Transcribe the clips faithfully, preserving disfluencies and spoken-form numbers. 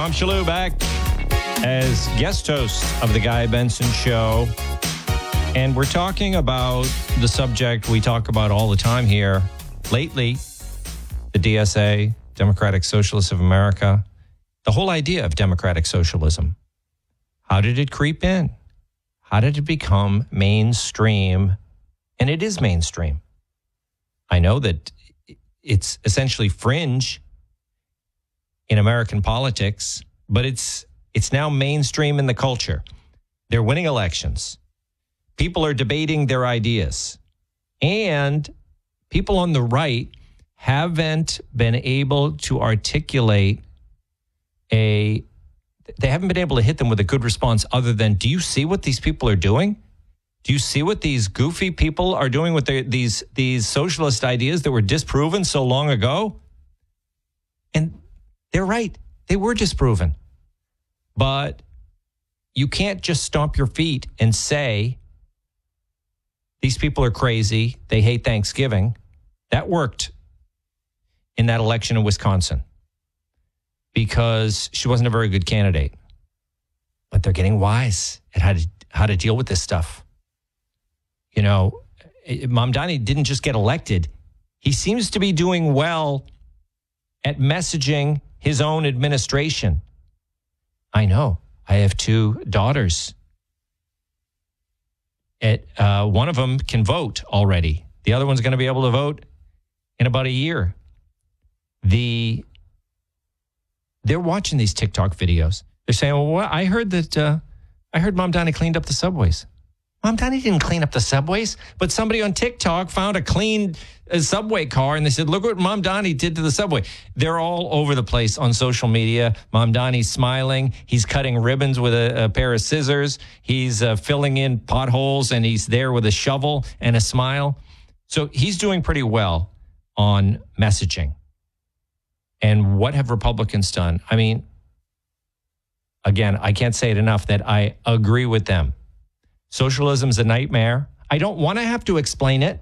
Tom Shalhoub back as guest host of the Guy Benson Show. And we're talking about the subject we talk about all the time here lately, the D S A, Democratic Socialists of America, the whole idea of democratic socialism. How did it creep in? How did it become mainstream? And it is mainstream. I know that it's essentially fringe in American politics, but it's it's now mainstream in the culture. They're winning elections. People are debating their ideas. And people on the right haven't been able to articulate a, they haven't been able to hit them with a good response other than, do you see what these people are doing? Do you see what these goofy people are doing with their, these, these socialist ideas that were disproven so long ago? And they're right. They were disproven. But you can't just stomp your feet and say, these people are crazy. They hate Thanksgiving. That worked in that election in Wisconsin because she wasn't a very good candidate. But they're getting wise at how to, how to deal with this stuff. You know, Mamdani didn't just get elected. He seems to be doing well at messaging his own administration. I know. I have two daughters. It, uh, one of them can vote already. The other one's going to be able to vote in about a year. The they're watching these TikTok videos. They're saying, "Well, what? I heard that uh, I heard Mamdani cleaned up the subways." Mamdani didn't clean up the subways, but somebody on TikTok found a clean uh, subway car, and they said, look what Mamdani did to the subway. They're all over the place on social media. Mamdani's smiling. He's cutting ribbons with a, a pair of scissors. He's uh, filling in potholes, and he's there with a shovel and a smile. So he's doing pretty well on messaging. And what have Republicans done? I mean, again, I can't say it enough that I agree with them. Socialism's a nightmare. I don't want to have to explain it,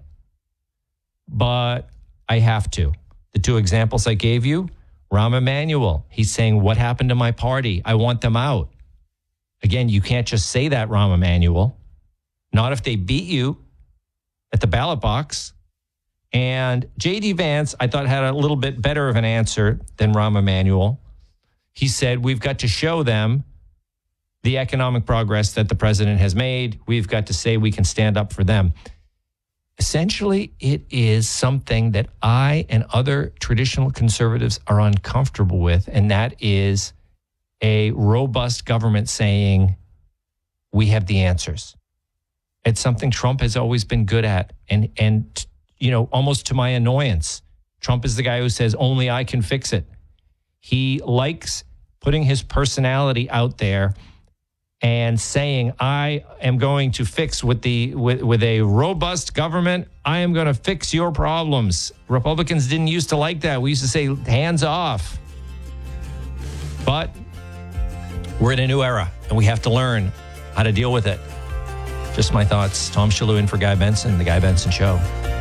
but I have to. The two examples I gave you, Rahm Emanuel, he's saying, what happened to my party? I want them out. Again, you can't just say that, Rahm Emanuel. Not if they beat you at the ballot box. And J D Vance, I thought, had a little bit better of an answer than Rahm Emanuel. He said, we've got to show them the economic progress that the president has made. We've got to say we can stand up for them. Essentially, it is something that I and other traditional conservatives are uncomfortable with, and that is a robust government saying, we have the answers. It's something Trump has always been good at, and, and you know, almost to my annoyance. Trump is the guy who says, only I can fix it. He likes putting his personality out there and saying, I am going to fix with the with, with a robust government, I am going to fix your problems. Republicans didn't used to like that. We used to say, hands off. But we're in a new era, and we have to learn how to deal with it. Just my thoughts. Tom Shalhoub in for Guy Benson, The Guy Benson Show.